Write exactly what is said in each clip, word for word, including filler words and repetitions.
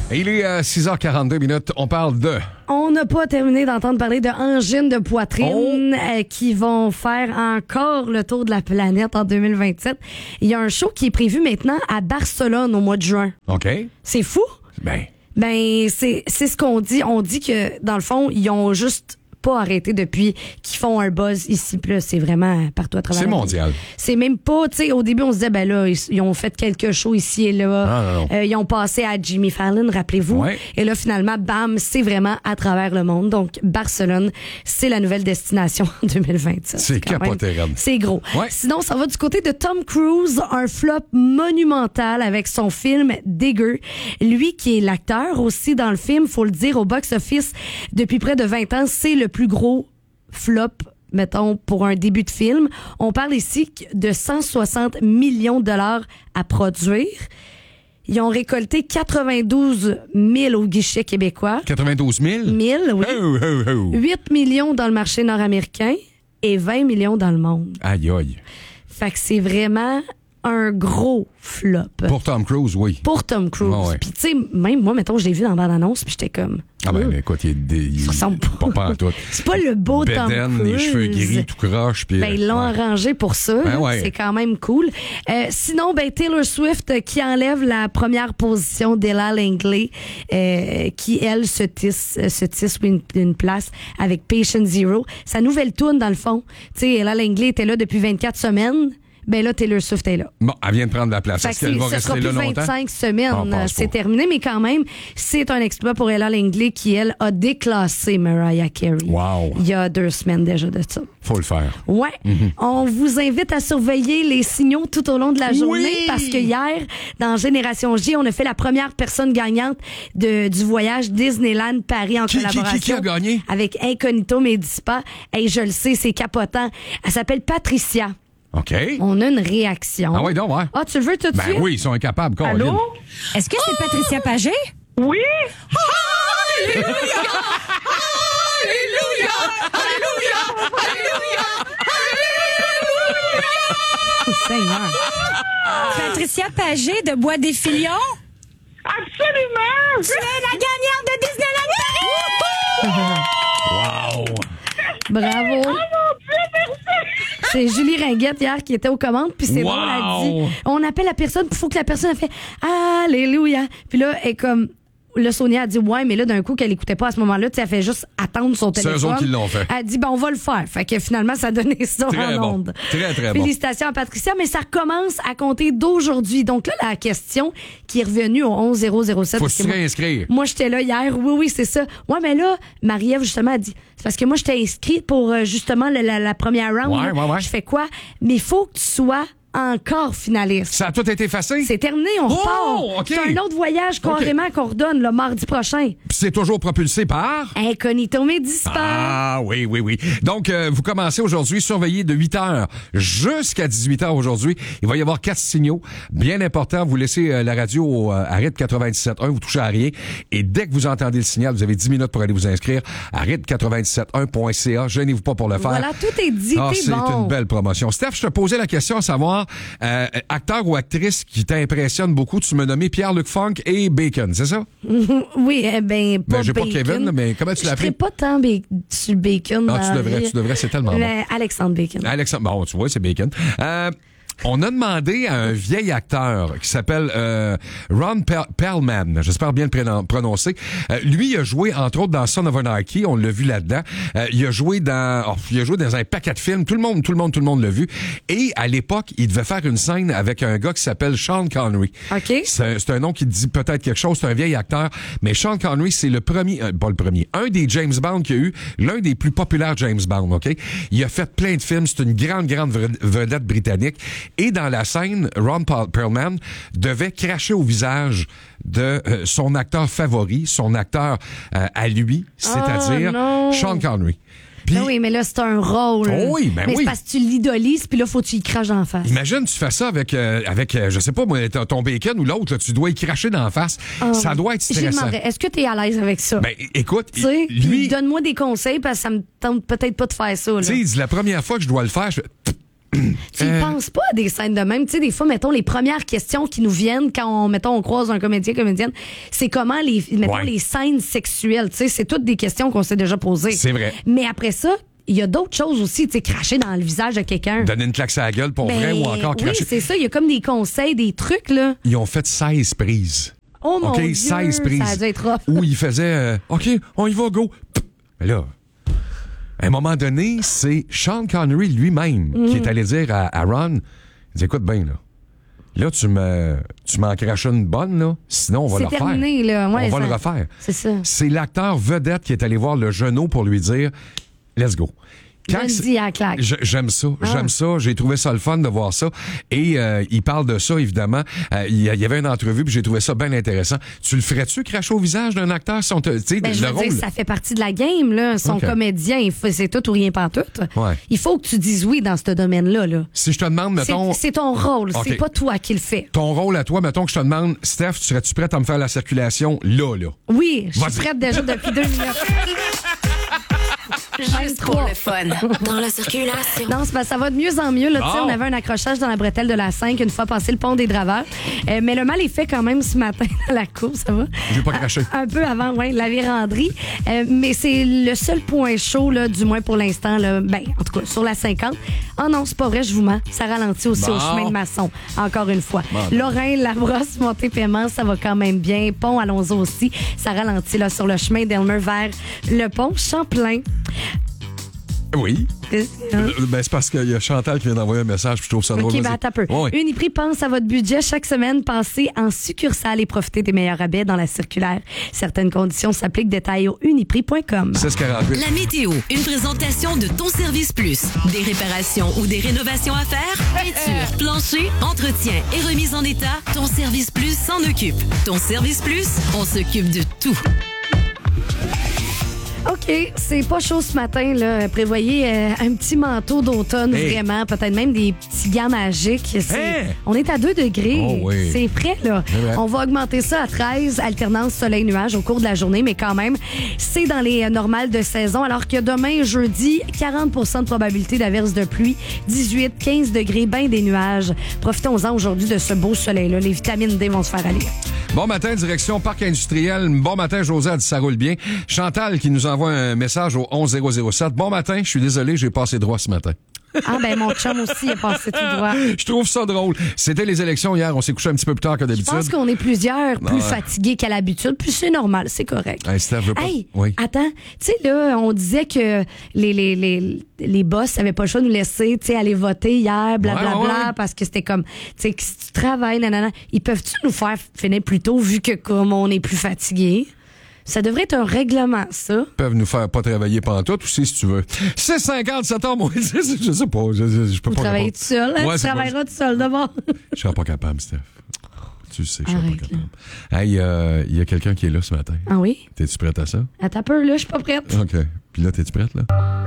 Il est euh, six heures quarante-deux minutes. On parle de... On n'a pas terminé d'entendre parler de angines de poitrine oh. euh, qui vont faire encore le tour de la planète en deux mille vingt-sept. Il y a un show qui est prévu maintenant à Barcelone au mois de juin. OK. C'est fou? Ben... Ben, c'est, c'est ce qu'on dit. On dit que, dans le fond, ils ont juste pas arrêté depuis qu'ils font un buzz ici. Puis là, c'est vraiment partout à travers. C'est mondial. C'est même pas, tu sais, au début, on se disait, ben là, ils, ils ont fait quelques shows ici et là. Ah, non, non. Euh, ils ont passé à Jimmy Fallon, rappelez-vous. Ouais. Et là, finalement, bam, c'est vraiment à travers le monde. Donc, Barcelone, c'est la nouvelle destination en deux mille vingt-sept. C'est capoté, regarde. C'est gros. Ouais. Sinon, ça va du côté de Tom Cruise, un flop monumental avec son film Digger. Lui qui est l'acteur aussi dans le film, faut le dire, au box-office depuis près de vingt ans, c'est le plus gros flop, mettons, pour un début de film. On parle ici de cent soixante millions de dollars à produire. Ils ont récolté quatre-vingt-douze mille au guichet québécois. quatre-vingt-douze mille? mille, oui. Oh, oh, oh. huit millions dans le marché nord-américain et vingt millions dans le monde. Aïe, aïe. Fait que c'est vraiment un gros flop. Pour Tom Cruise, oui. Pour Tom Cruise. Ah ouais. Puis tu sais, même moi, mettons, je l'ai vu dans la bande-annonce, puis j'étais comme... Ah ben, euh, écoute, il est dé... il... ça ressemble pas. pas en tout. C'est pas le beau Tom Bédaine, Cruise. les cheveux gris, tout croche. Puis, Ben, ils l'ont ouais. arrangé pour ça. Ben là. ouais. C'est quand même cool. Euh, sinon, ben, Taylor Swift euh, qui enlève la première position d'Ella Langley, euh, qui, elle, se tisse, euh, se tisse une, une place avec Patient Zero. Sa nouvelle tourne, dans le fond. Tu sais, Ella Langley était là depuis vingt-quatre semaines. Ben là, Taylor Swift est là. Bon, elle vient de prendre la place. Fait Est-ce que qu'elle va ce sera rester plus là longtemps? vingt-cinq semaines. Ah, pense c'est pas. terminé, mais quand même, c'est un exploit pour Ella Langley qui, elle, a déclassé Mariah Carey. Wow. Il y a deux semaines déjà de ça. Faut le faire. Ouais. Mm-hmm. On vous invite à surveiller les signaux tout au long de la journée Oui! parce que hier, dans Génération J, on a fait la première personne gagnante de, du voyage Disneyland Paris en Qui- qui- qui- collaboration qui a gagné? avec Incognito Medispa. Hey, je le sais, c'est capotant. Elle s'appelle Patricia. OK. On a une réaction. Ah oui, donc, ouais. Ah, tu le veux tout de Ben suite? oui, ils sont incapables. Caroline. Allô? Est-ce que c'est Patricia Pagé? Oui? Alléluia! Alléluia! Alléluia! Seigneur. Patricia Pagé de Bois des Filions? Absolument! Tu es la gagnante de Disneyland Paris! Wow. Bravo. Oh mon Dieu, merci! C'est Julie Ringuette hier qui était aux commandes, puis c'est Wow. drôle, elle dit, on appelle la personne, puis il faut que la personne a fait Alléluia. Puis là, elle est comme, là, Sonia a dit ouais, mais là, d'un coup, qu'elle écoutait pas à ce moment-là, tu sais, elle fait juste attendre son C'est téléphone. eux autres qui l'ont fait. Elle dit, ben, on va le faire. Fait que finalement, ça a donné ça Très en bon. ondes. Très, très bon. Félicitations à Patricia, mais ça commence à compter d'aujourd'hui. Donc là, la question qui est revenue au onze zéro zéro sept. Faut parce se que moi- réinscrire. Moi, j'étais là hier. Oui, oui, c'est ça. Ouais, mais là, Marie-Ève, justement, a dit, c'est parce que moi, j'étais inscrite pour, euh, justement, la, la, la première round. Ouais, ouais, ouais. Je fais quoi? Mais il faut que tu sois encore finaliste. Ça a tout été effacé? C'est terminé, on Oh, repart. OK. C'est un autre voyage carrément qu'on redonne le mardi prochain. Puis c'est toujours propulsé par... Incognito Medispa. Ah oui, oui, oui. Donc, euh, vous commencez aujourd'hui, surveillez de huit heures jusqu'à dix-huit heures aujourd'hui. Il va y avoir quatre signaux bien importants. Vous laissez euh, la radio au, euh, à rythme quatre-vingt-dix-sept point un, vous touchez à rien. Et dès que vous entendez le signal, vous avez dix minutes pour aller vous inscrire à rythme quatre-vingt-dix-sept point un point c a. Gênez-vous pas pour le faire. Voilà, tout est dit, Ah, t'es c'est bon. une belle promotion. Steph, je te posais la question à savoir, euh, acteur ou actrice qui t'impressionne beaucoup, tu m'as nommé Pierre-Luc Funk et Bacon, c'est ça? Oui, eh ben, pas Ben, j'ai pas Bacon. Kevin, là, mais comment tu l'as Je appelé? serais pas tant ba- sur le Bacon. Ah, dans tu la devrais, vie. tu devrais, c'est tellement bon. Mais Alexandre Bacon. Alexandre, bon, tu vois, c'est Bacon. Euh, on a demandé à un vieil acteur qui s'appelle euh, Ron Per- Perlman, j'espère bien le prénom- prononcer. Euh, lui, il a joué, entre autres, dans Son of Anarchy, on l'a vu là-dedans. Euh, il a joué dans oh, il a joué dans un paquet de films. Tout le monde, tout le monde, tout le monde l'a vu. Et à l'époque, il devait faire une scène avec un gars qui s'appelle Sean Connery. OK. C'est, c'est un nom qui te dit peut-être quelque chose, c'est un vieil acteur, mais Sean Connery, c'est le premier, euh, pas le premier, un des James Bond qu'il y a eu, l'un des plus populaires James Bond, OK? Il a fait plein de films, c'est une grande, grande vedette britannique. Et dans la scène, Ron Perlman devait cracher au visage de euh, son acteur favori, son acteur euh, à lui, c'est-à-dire non. Sean Connery. Puis, Ben oui, mais là, c'est un rôle. Oh oui, ben mais oui. c'est parce que tu l'idolises, puis là, faut que tu y craches en face. imagine, tu fais ça avec, euh, avec euh, je sais pas, moi, ton ton bacon ou l'autre, là, tu dois y cracher d'en face. Ah, Ça doit être Je lui stressant. demanderais, est-ce que tu es à l'aise avec ça? Ben, écoute, tu sais, il- puis lui, donne-moi des conseils parce que ça me tente peut-être pas de faire ça. Là. tu sais, il dit, la première fois que je dois le faire, je fais, Tu ne Euh. penses pas à des scènes de même. Tu sais, des fois, mettons, les premières questions qui nous viennent quand on, mettons, on croise un comédien, comédienne, c'est comment les, mettons, Ouais. les scènes sexuelles. Tu sais, c'est toutes des questions qu'on s'est déjà posées. C'est vrai. Mais après ça, il y a d'autres choses aussi, tu sais, cracher dans le visage de quelqu'un. Donner une claque sur la gueule pour Ben, vrai ou encore oui, cracher. c'est ça. Il y a comme des conseils, des trucs, là. Ils ont fait seize prises. Oh mon OK, Dieu, seize prises. ça a dû être rough. Où il faisait euh, OK, on y va, go. Mais là, à un moment donné, c'est Sean Connery lui-même qui est allé dire à, à Ron, il dit, écoute bien, là. Là, tu me, tu m'en craches une bonne, là. Sinon, on va C'est le refaire. terminé, là. Ouais, on va ça- le refaire. C'est ça. C'est l'acteur vedette qui est allé voir le genou pour lui dire, let's go. Quand Lundi c'est- à la claque. Je- J'aime ça, Ah. j'aime ça. J'ai trouvé ça le fun de voir ça. Et euh, il parle de ça, évidemment. Euh, il y, a- il y avait une entrevue, puis j'ai trouvé ça bien intéressant. Tu le ferais-tu cracher au visage d'un acteur si on te, tu sais, Ben, je le veux rôle? dire, ça fait partie de la game, là. Son OK. comédien, il fait- c'est tout ou rien pantoute. Ouais. Il faut que tu dises oui dans ce domaine-là, là. Si je te demande, C'est mettons, c'est ton rôle, OK. c'est pas toi qui le fais. ton rôle à toi, mettons que je te demande, Steph, serais-tu prête à me faire la circulation là, là? Oui, je Vas-y. suis prête déjà depuis deux minutes. Juste pour le fun. Dans la circulation. Non, c'est parce que ça va de mieux en mieux. Là, Tu sais, Bon. on avait un accrochage dans la bretelle de la cinq une fois passé le pont des Draveurs. Euh, mais le mal est fait quand même ce matin à la course, ça va? J'ai pas craché. Un peu avant, oui, la véranderie. Euh, mais c'est le seul point chaud, là, du moins pour l'instant. Là. Ben, en tout cas, sur la cinquante. Oh non, c'est pas vrai, je vous mens. Ça ralentit aussi Bon. au chemin de Masson, encore une fois. Bon. Lorrain, Labrosse, Montée-Paiement, ça va quand même bien. Pont, Alonso aussi. Ça ralentit là, sur le chemin d'Elmer vers le pont Champlain. Oui. Qu'est-ce qu'il y a? Euh, Ben, c'est parce qu'il y a Chantal qui vient d'envoyer un message, puis je trouve ça drôle. OK, Vas-y. ben attends un peu. Ouais. Uniprix pense à votre budget chaque semaine. Passez en succursale et profitez des meilleurs rabais dans la circulaire. Certaines conditions s'appliquent. Détails au uniprix point com. seize quarante-huit. La météo, une présentation de Ton Service Plus. Des réparations ou des rénovations à faire? Peinture, plancher, entretien et remise en état? Ton Service Plus s'en occupe. Ton Service Plus, on s'occupe de tout. OK, c'est pas chaud ce matin. Là. Prévoyez euh, un petit manteau d'automne, Hey. vraiment. Peut-être même des petits gants magiques. C'est- Hey. On est à deux degrés. Oh oui. C'est prêt, là. C'est vrai. On va augmenter ça à treize, alternance soleil-nuage au cours de la journée, mais quand même, c'est dans les euh, normales de saison. Alors que demain, jeudi, quarante pour cent de probabilité d'averse de pluie, dix-huit, quinze degrés, ben des nuages. Profitons-en aujourd'hui de ce beau soleil-là. Les vitamines D vont se faire aller. Bon matin, direction Parc industriel. Bon matin, José a dit ça roule bien. Chantal qui nous envoie un message au onze zéro zéro sept. Bon matin, je suis désolé, j'ai passé droit ce matin. Ah, ben mon chum aussi a passé tout droit. Je trouve ça drôle. C'était les élections hier, on s'est couché un petit peu plus tard que Je d'habitude. pense qu'on est plusieurs plus Ouais. fatigués qu'à l'habitude, puis c'est normal, c'est correct. Hey, Steph, je veux pas- Hey, Oui. attends, tu sais, là, on disait que les, les, les, les boss n'avaient pas le choix de nous laisser, tu sais, aller voter hier, blablabla, Ouais, ouais, ouais. parce que c'était comme, tu sais, que si tu travailles, nanana, ils peuvent-tu nous faire finir plus tôt, vu que comme on est plus fatigués? Ça devrait être un règlement, ça. Ils peuvent nous faire pas travailler pantoute aussi, si tu veux. six cinquante, sept heures moins dix, je sais pas. Je, je, je peux Vous pas travaillez répondre. tout seul, hein? Ouais, tu c'est pas- travailleras tout seul d'abord. Je serais pas capable, Steph. Tu sais, je serais Arrête, pas capable. Hey, euh, il y a quelqu'un qui est là ce matin. Ah oui? T'es-tu prête à ça? Attends un peu, là, je suis pas prête. OK. Puis là, t'es-tu prête, là?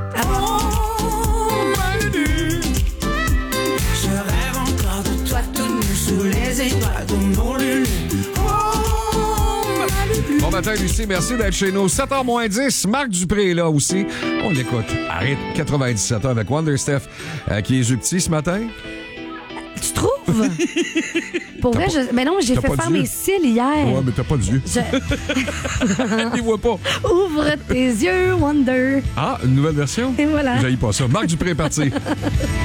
Je rêve encore de toi tout nu sous les étoiles de mon lulu. Bon matin, Lucie. Merci d'être chez nous. sept heures moins dix. Marc Dupré est là aussi. On l'écoute. Arrête. quatre-vingt-dix-sept heures avec Wonder Steph, euh, qui est les yeux petits ce matin. Tu trouves? Pour vrai, je... mais non, j'ai t'as fait pas faire d'yeux? mes cils hier. Ouais, mais t'as pas d'yeux. Je- Il voit pas. Ouvre tes yeux, Wonder. Ah, une nouvelle version? Et voilà. J'haïs pas ça. Marc Dupré est parti.